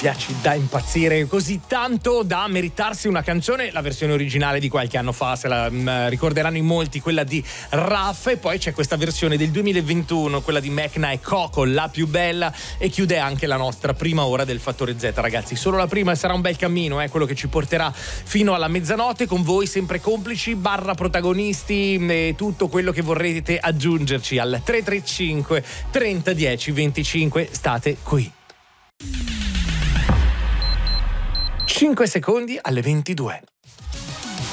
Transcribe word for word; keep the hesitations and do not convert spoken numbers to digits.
piaci da impazzire così tanto da meritarsi una canzone, la versione originale di qualche anno fa, se la mh, ricorderanno in molti, quella di Raff, e poi c'è questa versione del duemilaventuno, quella di Mecna e Coco, la più bella, e chiude anche la nostra prima ora del Fattore Z, ragazzi. Solo la prima, sarà un bel cammino, eh, quello che ci porterà fino alla mezzanotte, con voi sempre complici, barra protagonisti, e tutto quello che vorrete aggiungerci al tre tre cinque trenta dieci venticinque. State qui. cinque secondi alle ventidue.